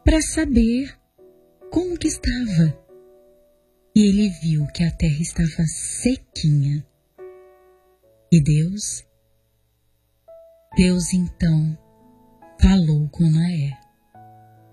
para saber como que estava. E ele viu que a terra estava sequinha. E Deus então falou com Noé.